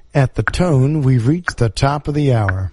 At the tone, we've reached the top of the hour.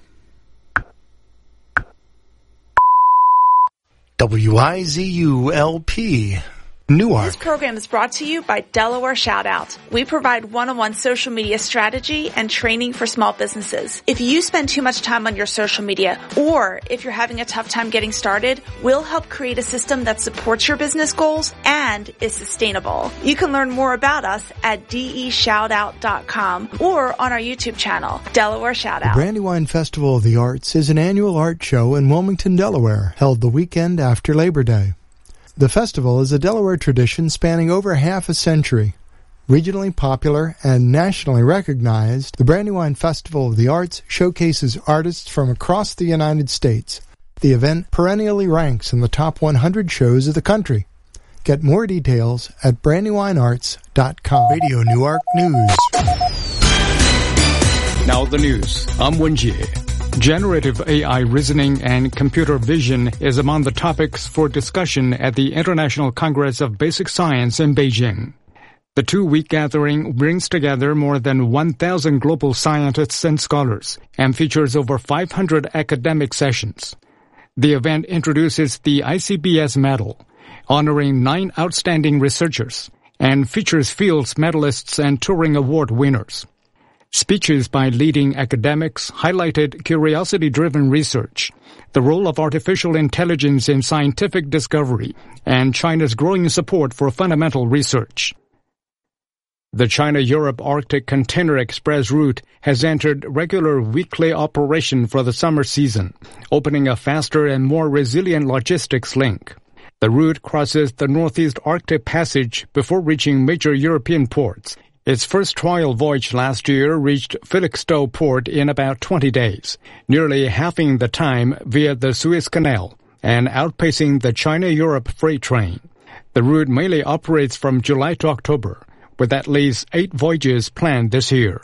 WIZU-LP, Newark. This program is brought to you by Delaware Shoutout. We provide one-on-one social media strategy and training for small businesses. If you spend too much time on your social media, or if you're having a tough time getting started, we'll help create a system that supports your business goals and is sustainable. You can learn more about us at deshoutout.com or on our YouTube channel, Delaware Shoutout. The Brandywine Festival of the Arts is an annual art show in Wilmington, Delaware, held the weekend after Labor Day. The festival is a Delaware tradition spanning over half a century. Regionally popular and nationally recognized, the Brandywine Festival of the Arts showcases artists from across the United States. The event perennially ranks in the top 100 shows of the country. Get more details at brandywinearts.com. Radio Newark News. Now the news. I'm Wen Jie. Generative AI reasoning and computer vision is among the topics for discussion at the International Congress of Basic Science in Beijing. The two-week gathering brings together more than 1,000 global scientists and scholars and features over 500 academic sessions. The event introduces the ICBS Medal, honoring 9 outstanding researchers, and features Fields medalists and Turing Award winners. Speeches by leading academics highlighted curiosity-driven research, the role of artificial intelligence in scientific discovery, and China's growing support for fundamental research. The China-Europe Arctic Container Express route has entered regular weekly operation for the summer season, opening a faster and more resilient logistics link. The route crosses the Northeast Arctic Passage before reaching major European ports. Its first trial voyage last year reached Felixstowe port in about 20 days, nearly halving the time via the Suez Canal and outpacing the China-Europe freight train. The route mainly operates from July to October, with at least 8 voyages planned this year.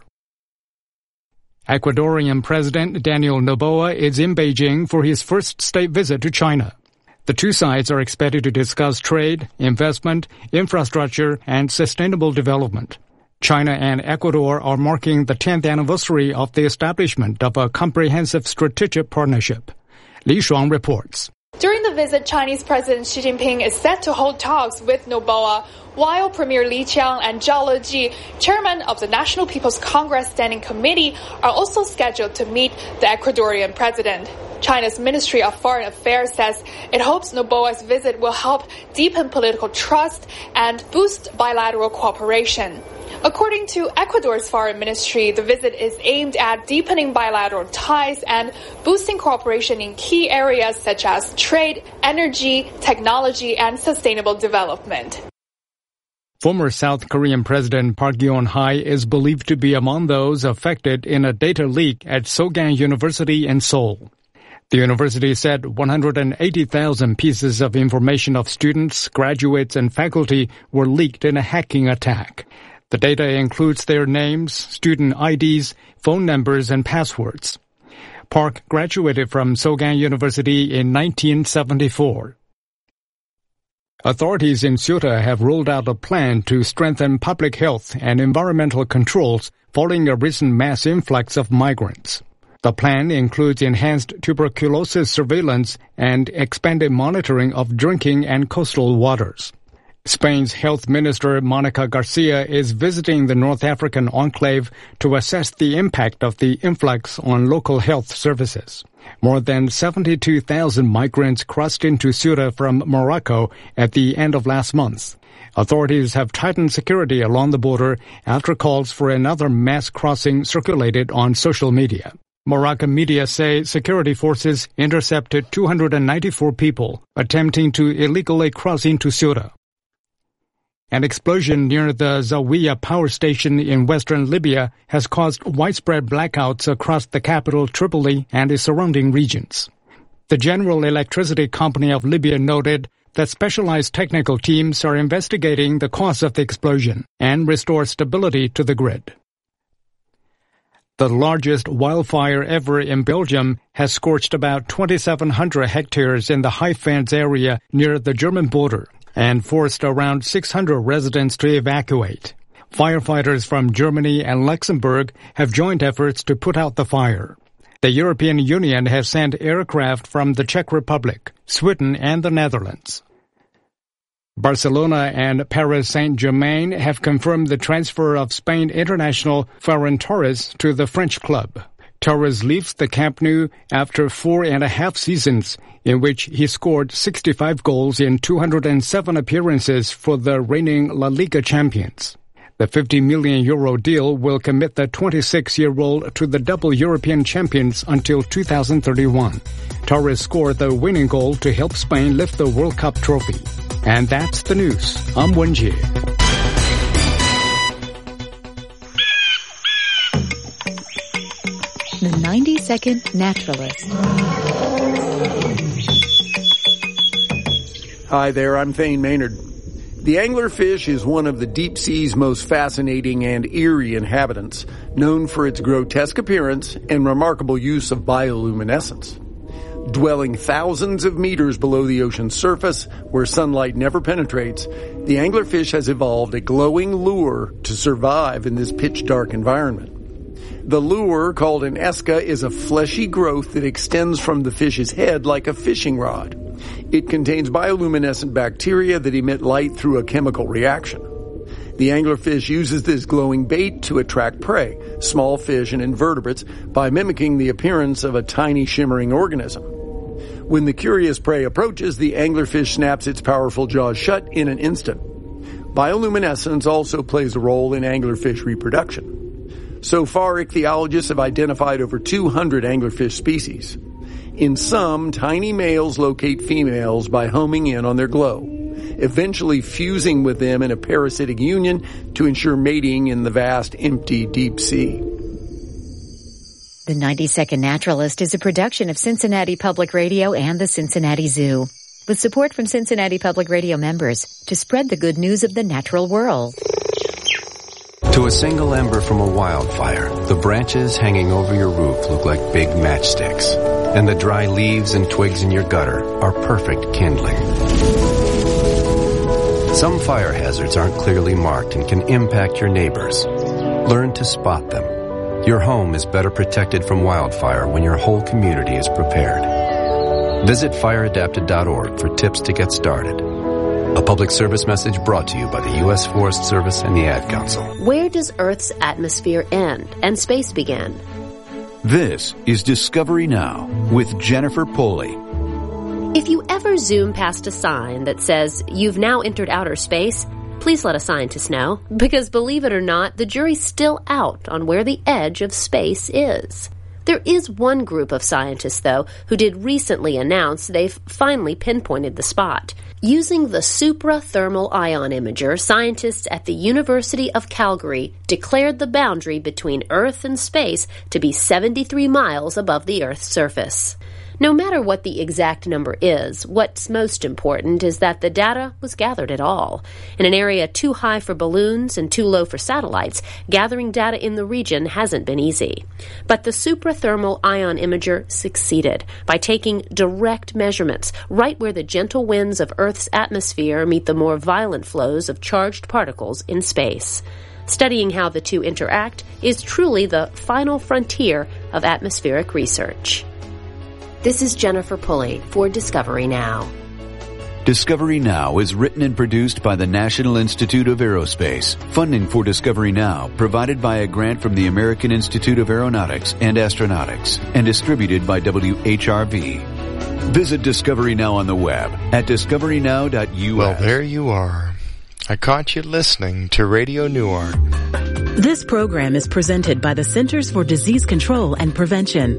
Ecuadorian President Daniel Noboa is in Beijing for his first state visit to China. The two sides are expected to discuss trade, investment, infrastructure, and sustainable development. China and Ecuador are marking the 10th anniversary of the establishment of a comprehensive strategic partnership. Li Shuang reports. During the visit, Chinese President Xi Jinping is set to hold talks with Noboa, while Premier Li Qiang and Zhao Leji, chairman of the National People's Congress Standing Committee, are also scheduled to meet the Ecuadorian president. China's Ministry of Foreign Affairs says it hopes Noboa's visit will help deepen political trust and boost bilateral cooperation. According to Ecuador's foreign ministry, the visit is aimed at deepening bilateral ties and boosting cooperation in key areas such as trade, energy, technology, and sustainable development. Former South Korean President Park Geun-hye is believed to be among those affected in a data leak at Sogang University in Seoul. The university said 180,000 pieces of information of students, graduates, and faculty were leaked in a hacking attack. The data includes their names, student IDs, phone numbers, and passwords. Park graduated from Sogang University in 1974. Authorities in Ceuta have rolled out a plan to strengthen public health and environmental controls following a recent mass influx of migrants. The plan includes enhanced tuberculosis surveillance and expanded monitoring of drinking and coastal waters. Spain's Health Minister Monica Garcia is visiting the North African enclave to assess the impact of the influx on local health services. More than 72,000 migrants crossed into Ceuta from Morocco at the end of last month. Authorities have tightened security along the border after calls for another mass crossing circulated on social media. Moroccan media say security forces intercepted 294 people attempting to illegally cross into Ceuta. An explosion near the Zawiya power station in western Libya has caused widespread blackouts across the capital Tripoli and its surrounding regions. The General Electricity Company of Libya noted that specialized technical teams are investigating the cause of the explosion and restore stability to the grid. The largest wildfire ever in Belgium has scorched about 2,700 hectares in the High Fens area near the German border and forced around 600 residents to evacuate. Firefighters from Germany and Luxembourg have joined efforts to put out the fire. The European Union has sent aircraft from the Czech Republic, Sweden, and the Netherlands. Barcelona and Paris Saint-Germain have confirmed the transfer of Spain international Ferran Torres to the French club. Torres leaves the Camp Nou after 4.5 seasons, in which he scored 65 goals in 207 appearances for the reigning La Liga champions. The €50 million deal will commit the 26-year-old to the double European champions until 2031. Torres scored the winning goal to help Spain lift the World Cup trophy. And that's the news. I'm Wenjie. The 90-Second Naturalist. Hi there, I'm Thane Maynard. The anglerfish is one of the deep sea's most fascinating and eerie inhabitants, known for its grotesque appearance and remarkable use of bioluminescence. Dwelling thousands of meters below the ocean's surface, where sunlight never penetrates, the anglerfish has evolved a glowing lure to survive in this pitch-dark environment. The lure, called an esca, is a fleshy growth that extends from the fish's head like a fishing rod. It contains bioluminescent bacteria that emit light through a chemical reaction. The anglerfish uses this glowing bait to attract prey, small fish and invertebrates, by mimicking the appearance of a tiny shimmering organism. When the curious prey approaches, the anglerfish snaps its powerful jaws shut in an instant. Bioluminescence also plays a role in anglerfish reproduction. So far, ichthyologists have identified over 200 anglerfish species. In some, tiny males locate females by homing in on their glow, eventually fusing with them in a parasitic union to ensure mating in the vast, empty, deep sea. The 90-Second Naturalist is a production of Cincinnati Public Radio and the Cincinnati Zoo, with support from Cincinnati Public Radio members to spread the good news of the natural world. To a single ember from a wildfire, the branches hanging over your roof look like big matchsticks, and the dry leaves and twigs in your gutter are perfect kindling. Some fire hazards aren't clearly marked and can impact your neighbors. Learn to spot them. Your home is better protected from wildfire when your whole community is prepared. Visit fireadapted.org for tips to get started. A public service message brought to you by the U.S. Forest Service and the Ad Council. Where does Earth's atmosphere end and space begin? This is Discovery Now with Jennifer Poley. If you ever zoom past a sign that says, "You've now entered outer space," please let a scientist know, because believe it or not, the jury's still out on where the edge of space is. There is one group of scientists, though, who did recently announce they've finally pinpointed the spot. Using the suprathermal ion imager, scientists at the University of Calgary declared the boundary between Earth and space to be 73 miles above the Earth's surface. No matter what the exact number is, what's most important is that the data was gathered at all. In an area too high for balloons and too low for satellites, gathering data in the region hasn't been easy. But the suprathermal ion imager succeeded by taking direct measurements right where the gentle winds of Earth's atmosphere meet the more violent flows of charged particles in space. Studying how the two interact is truly the final frontier of atmospheric research. This is Jennifer Pulley for Discovery Now. Discovery Now is written and produced by the National Institute of Aerospace. Funding for Discovery Now provided by a grant from the American Institute of Aeronautics and Astronautics and distributed by WHRV. Visit Discovery Now on the web at discoverynow.us. Well, there you are. I caught you listening to Radio Newark. This program is presented by the Centers for Disease Control and Prevention.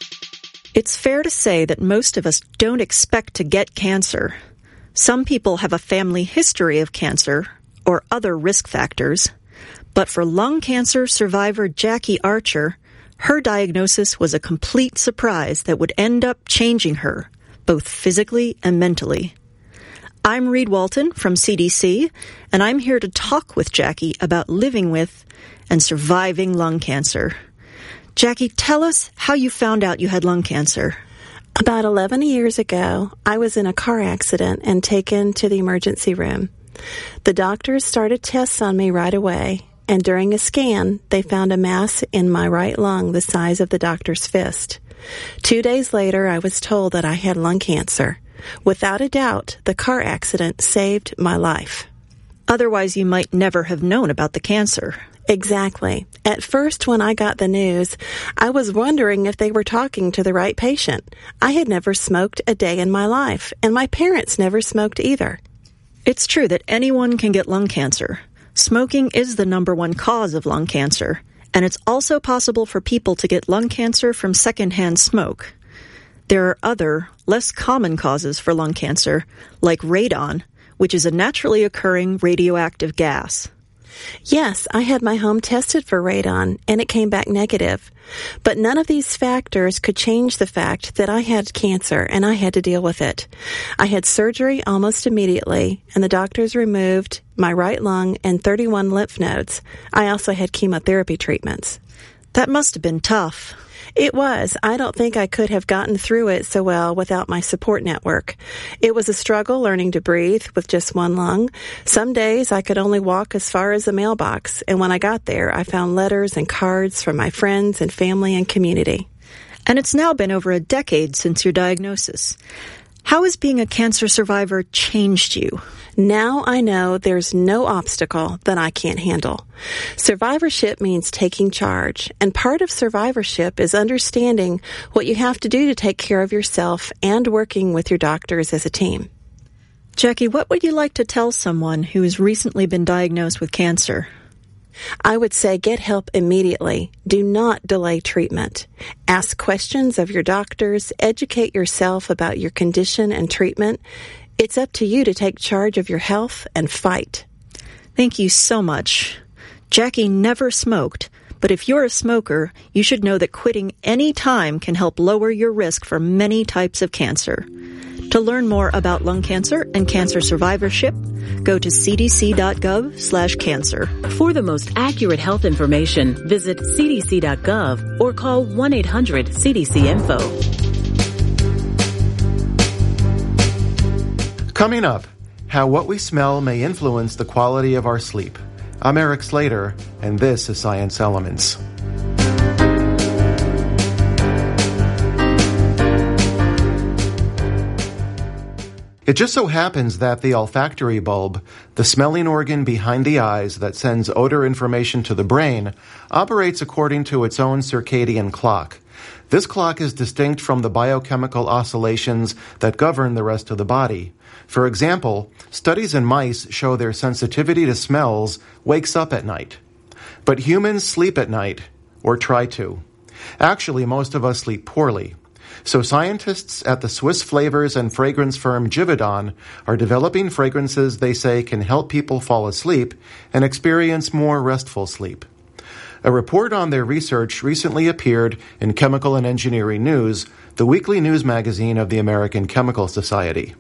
It's fair to say that most of us don't expect to get cancer. Some people have a family history of cancer or other risk factors. But for lung cancer survivor Jackie Archer, her diagnosis was a complete surprise that would end up changing her, both physically and mentally. I'm Reed Walton from CDC, and I'm here to talk with Jackie about living with and surviving lung cancer. Jackie, tell us how you found out you had lung cancer. About 11 years ago, I was in a car accident and taken to the emergency room. The doctors started tests on me right away, and during a scan, they found a mass in my right lung the size of the doctor's fist. 2 days later, I was told that I had lung cancer. Without a doubt, the car accident saved my life. Otherwise, you might never have known about the cancer. Exactly. At first, when I got the news, I was wondering if they were talking to the right patient. I had never smoked a day in my life, and my parents never smoked either. It's true that anyone can get lung cancer. Smoking is the #1 cause of lung cancer, and it's also possible for people to get lung cancer from secondhand smoke. There are other, less common causes for lung cancer, like radon, which is a naturally occurring radioactive gas. Yes, I had my home tested for radon, and it came back negative. But none of these factors could change the fact that I had cancer, and I had to deal with it. I had surgery almost immediately, and the doctors removed my right lung and 31 lymph nodes. I also had chemotherapy treatments. That must have been tough. It was. I don't think I could have gotten through it so well without my support network. It was a struggle learning to breathe with just one lung. Some days I could only walk as far as the mailbox, and when I got there, I found letters and cards from my friends and family and community. And it's now been over a decade since your diagnosis. How has being a cancer survivor changed you? Now I know there's no obstacle that I can't handle. Survivorship means taking charge, and part of survivorship is understanding what you have to do to take care of yourself and working with your doctors as a team. Jackie, what would you like to tell someone who has recently been diagnosed with cancer? I would say get help immediately. Do not delay treatment. Ask questions of your doctors. Educate yourself about your condition and treatment. It's up to you to take charge of your health and fight. Thank you so much. Jackie never smoked, but if you're a smoker, you should know that quitting any time can help lower your risk for many types of cancer. To learn more about lung cancer and cancer survivorship, go to cdc.gov/cancer. For the most accurate health information, visit cdc.gov or call 1-800-CDC-INFO. Coming up, how what we smell may influence the quality of our sleep. I'm Eric Slater, and this is Science Elements. It just so happens that the olfactory bulb, the smelling organ behind the eyes that sends odor information to the brain, operates according to its own circadian clock. This clock is distinct from the biochemical oscillations that govern the rest of the body. For example, studies in mice show their sensitivity to smells wakes up at night. But humans sleep at night, or try to. Actually, most of us sleep poorly. So scientists at the Swiss flavors and fragrance firm Givaudan are developing fragrances they say can help people fall asleep and experience more restful sleep. A report on their research recently appeared in Chemical and Engineering News, the weekly news magazine of the American Chemical Society.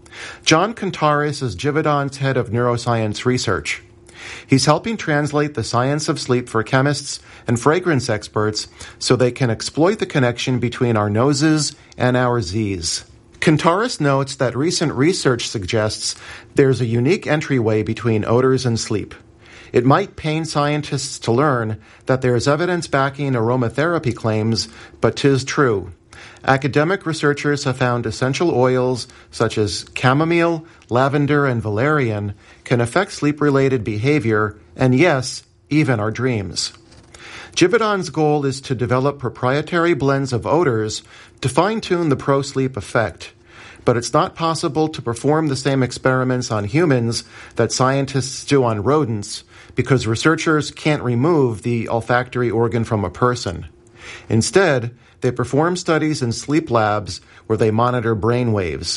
John Kontaris is Givaudan's head of neuroscience research. He's helping translate the science of sleep for chemists and fragrance experts so they can exploit the connection between our noses and our Z's. Kontaris notes that recent research suggests there's a unique entryway between odors and sleep. It might pain scientists to learn that there is evidence backing aromatherapy claims, but 'tis true. Academic researchers have found essential oils such as chamomile, lavender, and valerian can affect sleep-related behavior, and yes, even our dreams. Givaudan's goal is to develop proprietary blends of odors to fine-tune the pro-sleep effect. But it's not possible to perform the same experiments on humans that scientists do on rodents because researchers can't remove the olfactory organ from a person. Instead, they perform studies in sleep labs where they monitor brain waves.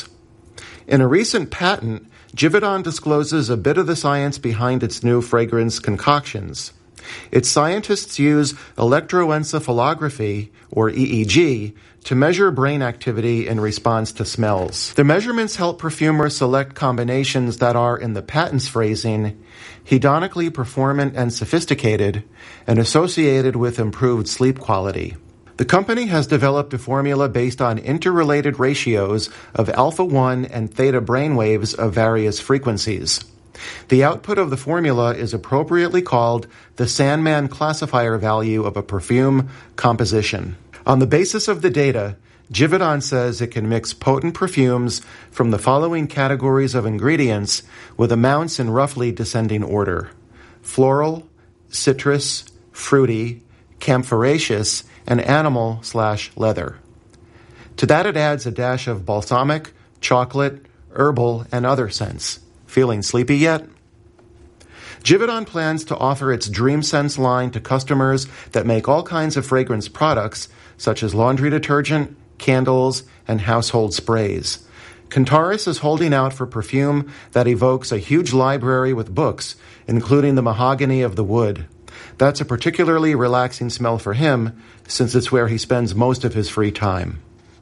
In a recent patent, Givaudan discloses a bit of the science behind its new fragrance concoctions. Its scientists use electroencephalography, or EEG, to measure brain activity in response to smells. The measurements help perfumers select combinations that are, in the patent's phrasing, hedonically performant and sophisticated, and associated with improved sleep quality. The company has developed a formula based on interrelated ratios of alpha-1 and theta brainwaves of various frequencies. The output of the formula is appropriately called the Sandman classifier value of a perfume composition. On the basis of the data, Givaudan says it can mix potent perfumes from the following categories of ingredients with amounts in roughly descending order: floral, citrus, fruity, camphoraceous, and animal/leather. To that it adds a dash of balsamic, chocolate, herbal, and other scents. Feeling sleepy yet? Givaudan plans to offer its Dream Scents line to customers that make all kinds of fragrance products, such as laundry detergent, candles, and household sprays. Cantaris is holding out for perfume that evokes a huge library with books, including the mahogany of the wood. That's a particularly relaxing smell for him, since it's where he spends most of his free time.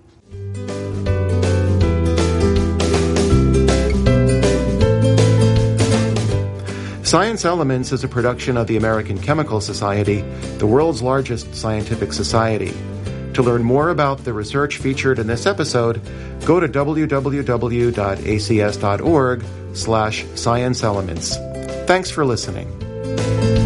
Science Elements is a production of the American Chemical Society, the world's largest scientific society. To learn more about the research featured in this episode, go to www.acs.org/scienceelements. Thanks for listening.